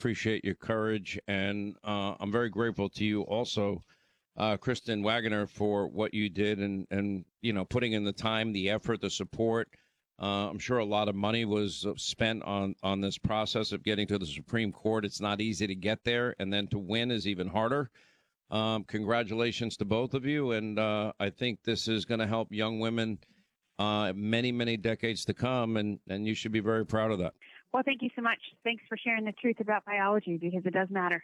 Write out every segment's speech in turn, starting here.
appreciate your courage, and I'm very grateful to you also, Kristen Wagner, for what you did and putting in the time, the effort, the support. I'm sure a lot of money was spent on this process of getting to the Supreme Court. It's not easy to get there, and then to win is even harder. Congratulations to both of you, and I think this is going to help young women many, many decades to come, and you should be very proud of that. Well, thank you so much. Thanks for sharing the truth about biology, because it does matter.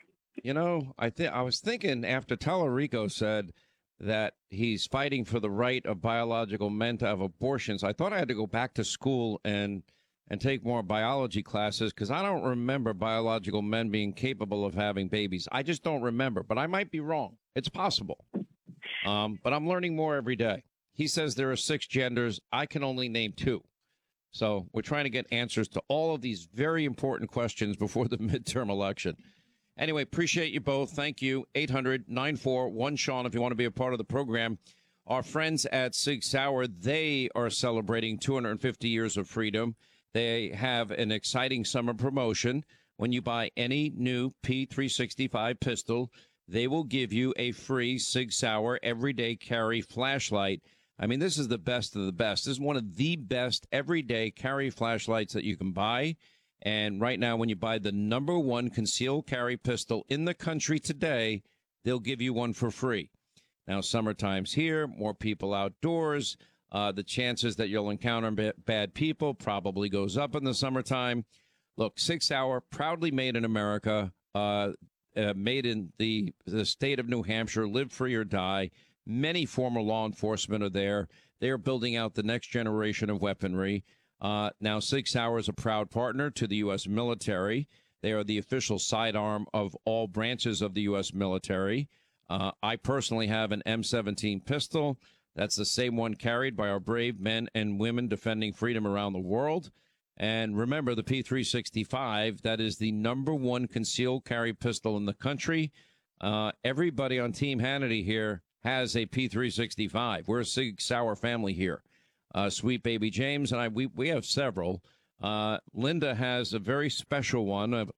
I was thinking after Tallarico said that he's fighting for the right of biological men to have abortions, I thought I had to go back to school and take more biology classes, because I don't remember biological men being capable of having babies. I just don't remember, but I might be wrong. It's possible. But I'm learning more every day. He says there are 6 genders. I can only name 2. So we're trying to get answers to all of these very important questions before the midterm election. Anyway, appreciate you both. Thank you. 800-941-SEAN if you want to be a part of the program. Our friends at Sig Sauer, they are celebrating 250 years of freedom. They have an exciting summer promotion. When you buy any new P365 pistol, they will give you a free Sig Sauer everyday carry flashlight. I mean, this is the best of the best. This is one of the best everyday carry flashlights that you can buy. And right now, when you buy the #1 concealed carry pistol in the country today, they'll give you one for free. Now, summertime's here, more people outdoors. The chances that you'll encounter bad people probably goes up in the summertime. Look, Sig Sauer, proudly made in America, made in the state of New Hampshire, live free or die. Many former law enforcement are there. They are building out the next generation of weaponry. Now, Sig Sauer is a proud partner to the U.S. military. They are the official sidearm of all branches of the U.S. military. I personally have an M17 pistol. That's the same one carried by our brave men and women defending freedom around the world. And remember, the P365, that is the #1 concealed carry pistol in the country. Everybody on Team Hannity here has a P365. We're a Sig Sauer family here. Sweet Baby James and we have several. Linda has a very special one, a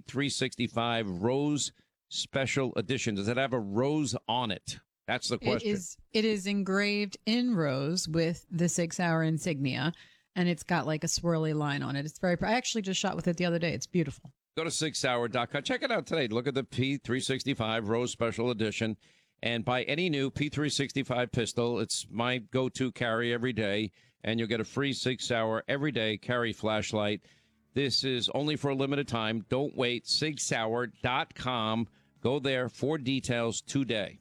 P365 Rose Special Edition. Does it have a rose on it? That's the question. It is engraved in rose with the Sig Sauer insignia, and it's got like a swirly line on it. It's very. I actually just shot with it the other day. It's beautiful. Go to SigSauer.com. Check it out today. Look at the P365 Rose Special Edition. And buy any new P365 pistol. It's my go-to carry every day. And you'll get a free Sig Sauer everyday carry flashlight. This is only for a limited time. Don't wait. SigSauer.com. Go there for details today.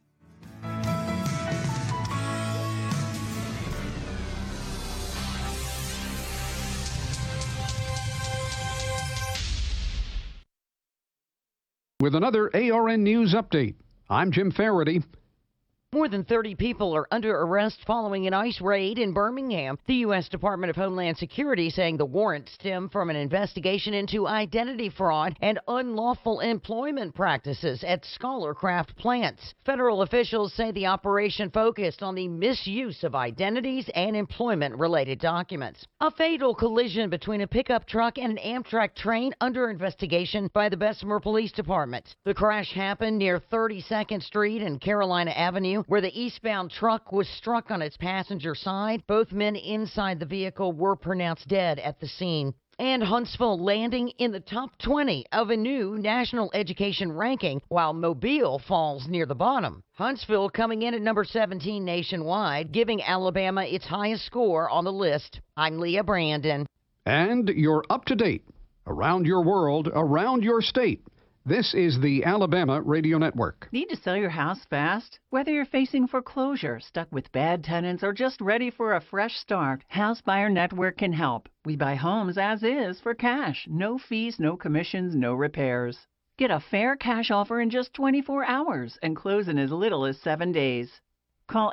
With another ARN News Update, I'm Jim Faraday. More than 30 people are under arrest following an ICE raid in Birmingham. The U.S. Department of Homeland Security saying the warrants stem from an investigation into identity fraud and unlawful employment practices at Scholarcraft plants. Federal officials say the operation focused on the misuse of identities and employment-related documents. A fatal collision between a pickup truck and an Amtrak train under investigation by the Bessemer Police Department. The crash happened near 32nd Street and Carolina Avenue, where the eastbound truck was struck on its passenger side. Both men inside the vehicle were pronounced dead at the scene. And Huntsville landing in the top 20 of a new national education ranking, while Mobile falls near the bottom. Huntsville coming in at number 17 nationwide, giving Alabama its highest score on the list. I'm Leah Brandon. And you're up to date. Around your world, around your state. This is the Alabama Radio Network. Need to sell your house fast? Whether you're facing foreclosure, stuck with bad tenants, or just ready for a fresh start, House Buyer Network can help. We buy homes as is for cash. No fees, no commissions, no repairs. Get a fair cash offer in just 24 hours and close in as little as 7 days. Call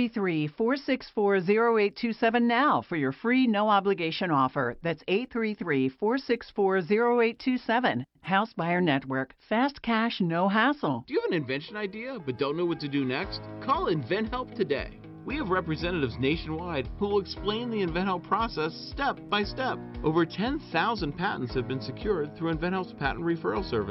833-464-0827 now for your free no-obligation offer. That's 833-464-0827. House Buyer Network. Fast cash, no hassle. Do you have an invention idea but don't know what to do next? Call InventHelp today. We have representatives nationwide who will explain the InventHelp process step by step. Over 10,000 patents have been secured through InventHelp's patent referral service.